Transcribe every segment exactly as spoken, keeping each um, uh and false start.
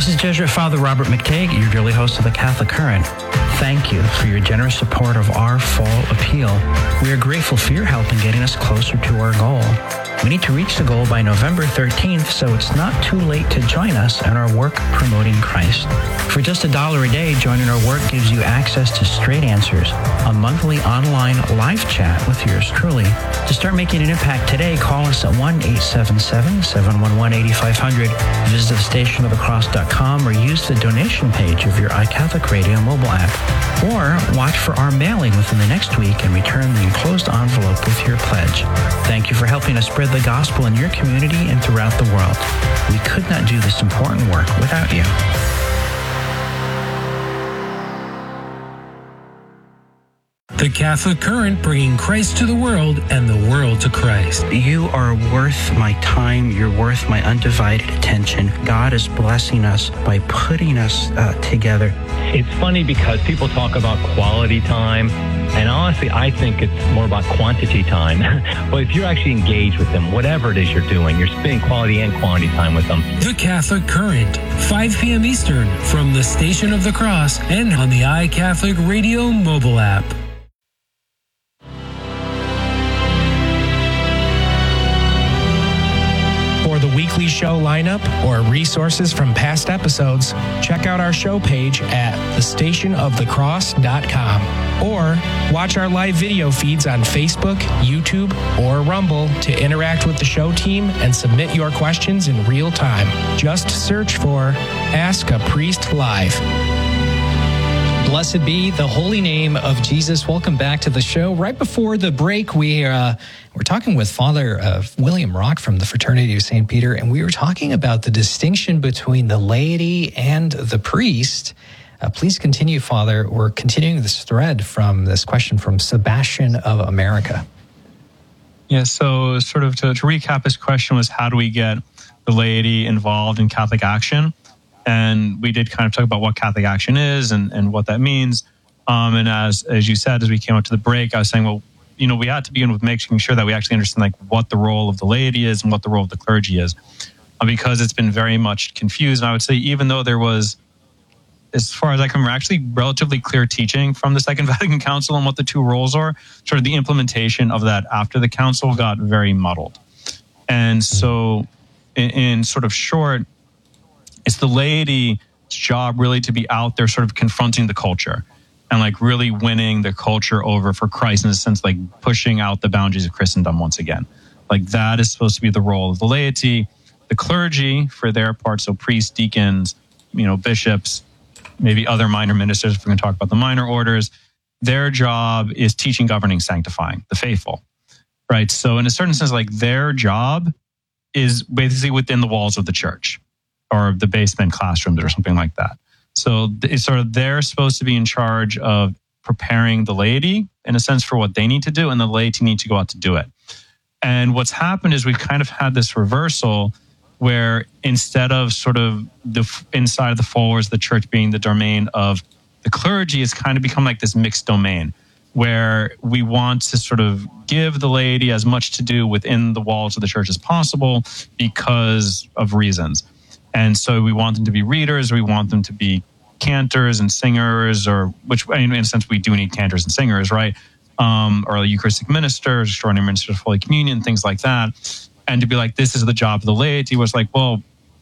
This is Jesuit Father Robert McTague, your daily host of the Catholic Current. Thank you for your generous support of our fall appeal. We are grateful for your help in getting us closer to our goal. We need to reach the goal by November thirteenth, so it's not too late to join us in our work promoting Christ. For just a dollar a day, joining our work gives you access to Straight Answers, a monthly online live chat with yours truly. To start making an impact today, call us at one eight seven seven, seven one one, eight five zero zero, visit the station of the cross dot com, or use the donation page of your iCatholic Radio mobile app. Or watch for our mailing within the next week and return the enclosed envelope with your pledge. Thank you for helping us spread the gospel in your community and throughout the world. We could not do this important work without you. The Catholic Current, bringing Christ to the world and the world to Christ. You are worth my time. You're worth my undivided attention. God is blessing us by putting us uh, together. It's funny because people talk about quality time, and honestly, I think it's more about quantity time. But if you're actually engaged with them, whatever it is you're doing, you're spending quality and quantity time with them. The Catholic Current, five p.m. Eastern, from the Station of the Cross and on the iCatholic Radio mobile app. The weekly show lineup or resources from past episodes, check out our show page at the station of the cross dot com, or watch our live video feeds on Facebook, YouTube, or Rumble to interact with the show team and submit your questions in real time. Just search for Ask a Priest Live. Blessed be the holy name of Jesus. Welcome back to the show. Right before the break, we uh, were talking with Father uh, William Rock from the Fraternity of Saint Peter, and we were talking about the distinction between the laity and the priest. Uh, please continue, Father. We're continuing this thread from this question from Sebastian of America. Yeah, so sort of to, to recap, his question was, how do we get the laity involved in Catholic action? And we did kind of talk about what Catholic action is and, and what that means. Um, and as as you said, as we came up to the break, I was saying, well, you know, we had to begin with making sure that we actually understand like what the role of the laity is and what the role of the clergy is, uh, because it's been very much confused. And I would say, even though there was, as far as I can remember, actually relatively clear teaching from the Second Vatican Council on what the two roles are, sort of the implementation of that after the council got very muddled. And so, in, in sort of short, it's the laity's job really to be out there sort of confronting the culture and like really winning the culture over for Christ, in a sense, like pushing out the boundaries of Christendom once again. Like that is supposed to be the role of the laity. The clergy, for their part, so priests, deacons, you know, bishops, maybe other minor ministers, if we're going to talk about the minor orders, their job is teaching, governing, sanctifying the faithful, right? So in a certain sense, like their job is basically within the walls of the church, or the basement classrooms or something like that. So it's sort of, they're supposed to be in charge of preparing the laity, in a sense, for what they need to do, and the laity need to go out to do it. And what's happened is we've kind of had this reversal where instead of sort of the inside of the four walls, the church being the domain of the clergy, it's kind of become like this mixed domain where we want to sort of give the laity as much to do within the walls of the church as possible because of reasons. And so we want them to be readers, we want them to be cantors and singers, or which in a sense we do need cantors and singers, right? Um, or Eucharistic ministers, extraordinary ministers of Holy Communion, things like that. And to be like, this is the job of the laity was like, well,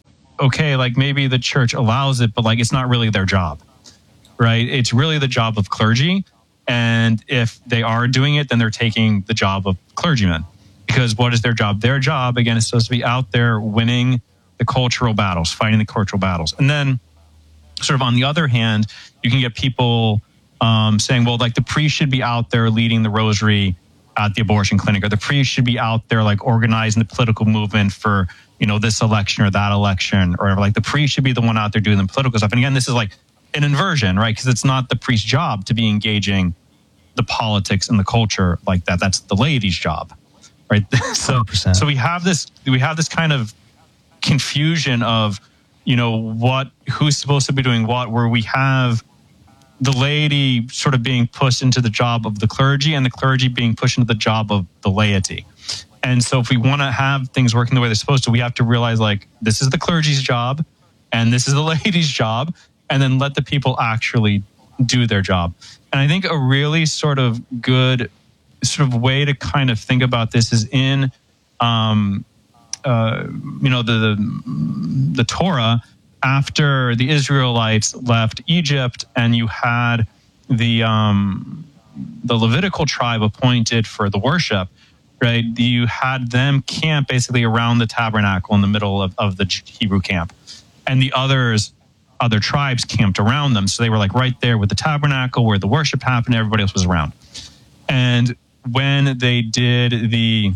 okay, like maybe the church allows it, but like it's not really their job, right? It's really the job of clergy. And if they are doing it, then they're taking the job of clergymen. Because what is their job? Their job, again, is supposed to be out there winning the cultural battles, fighting the cultural battles. And then sort of on the other hand, you can get people um, saying, well, like the priest should be out there leading the rosary at the abortion clinic, or the priest should be out there like organizing the political movement for, you know, this election or that election, or like the priest should be the one out there doing the political stuff. And again, this is like an inversion, right? Because it's not the priest's job to be engaging the politics and the culture like that. That's the laity's job, right? so, one hundred percent. So we have this, we have this kind of confusion of, you know, what, who's supposed to be doing what, where we have the laity sort of being pushed into the job of the clergy and the clergy being pushed into the job of the laity. And so if we want to have things working the way they're supposed to, we have to realize like, this is the clergy's job. and this is the lady's job, and then let the people actually do their job. And I think a really sort of good sort of way to kind of think about this is in, um, uh, you know, the, the the Torah. After the Israelites left Egypt, and you had the um, the Levitical tribe appointed for the worship, right? You had them camp basically around the tabernacle in the middle of, of the Hebrew camp, and the others, other tribes camped around them. So they were like right there with the tabernacle where the worship happened. Everybody else was around. And when they did the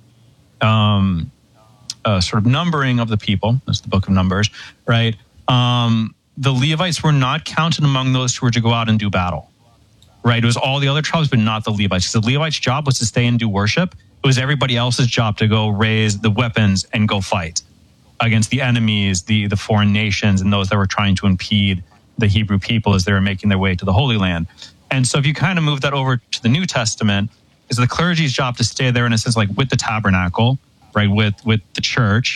um, uh, sort of numbering of the people, that's the book of Numbers, right? Um, the Levites were not counted among those who were to go out and do battle, right? It was all the other tribes, but not the Levites. Because the Levites' job was to stay and do worship. It was everybody else's job to go raise the weapons and go fight against the enemies, the, the foreign nations, and those that were trying to impede the Hebrew people as they were making their way to the Holy Land. And so if you kind of move that over to the New Testament, it's the clergy's job to stay there in a sense like with the tabernacle, right, with with the church,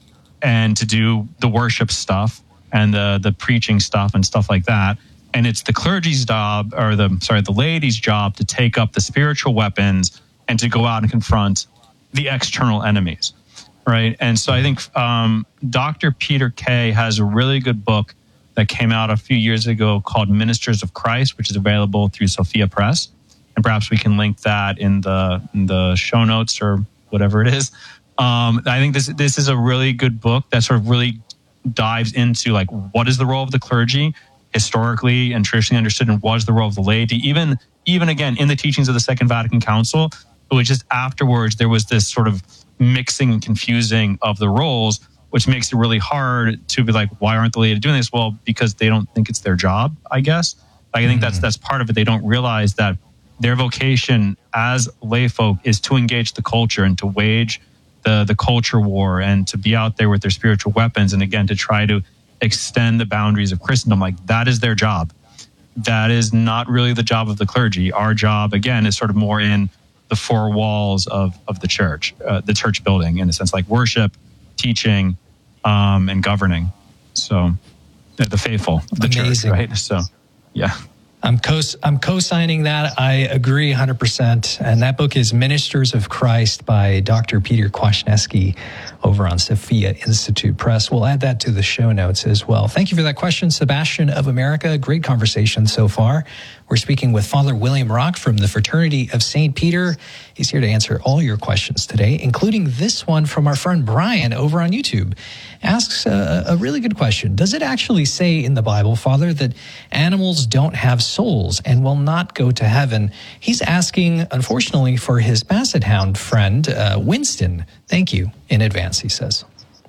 and to do the worship stuff and the the preaching stuff and stuff like that. And it's the clergy's job, or the sorry, the lady's job to take up the spiritual weapons and to go out and confront the external enemies, right? And so I think um, Doctor Peter Kay has a really good book that came out a few years ago called Ministers of Christ, which is available through Sophia Press. And perhaps we can link that in the in the show notes or whatever it is. Um, I think this this is a really good book that sort of really dives into like what is the role of the clergy historically and traditionally understood, and what is the role of the laity. Even even again in the teachings of the Second Vatican Council, it was just afterwards there was this sort of mixing and confusing of the roles, which makes it really hard to be like, why aren't the laity doing this? Well, because they don't think it's their job, I guess. Like, I think mm-hmm. that's that's part of it. They don't realize that their vocation as lay folk is to engage the culture and to wage the the culture war and to be out there with their spiritual weapons, and again to try to extend the boundaries of Christendom. Like, that is their job. That is not really the job of the clergy. Our job, again, is sort of more in the four walls of of the church, uh, the church building, in a sense, like worship, teaching, um, and governing. So the faithful, the Amazing. church, right? So, yeah. I'm co I'm co-signing that. I agree one hundred percent. And that book is Ministers of Christ by Doctor Peter Kwasniewski over on Sophia Institute Press. We'll add that to the show notes as well. Thank you for that question, Sebastian of America. Great conversation so far. We're speaking with Father William Rock from the Fraternity of Saint Peter. He's here to answer all your questions today, including this one from our friend Brian over on YouTube. Asks a, a really good question. Does it actually say in the Bible, Father, that animals don't have souls and will not go to heaven? He's asking, unfortunately, for his basset hound friend, uh, Winston. Thank you in advance, he says.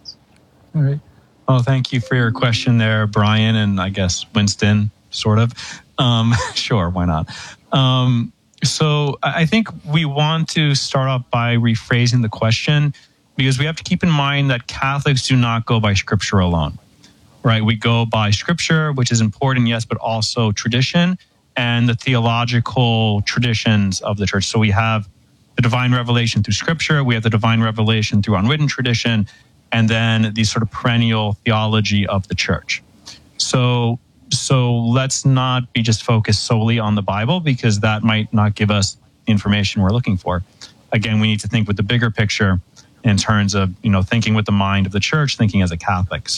All right. Well, thank you for your question there, Brian, and I guess Winston, sort of. Um, sure, why not? Um, so I think we want to start off by rephrasing the question, because we have to keep in mind that Catholics do not go by Scripture alone, right? We go by Scripture, which is important, yes, but also tradition and the theological traditions of the church. So we have the divine revelation through Scripture, we have the divine revelation through unwritten tradition, and then the sort of perennial theology of the church. So So let's not be just focused solely on the Bible, because that might not give us the information we're looking for. Again, we need to think with the bigger picture in terms of, you know, thinking with the mind of the church, thinking as a Catholic.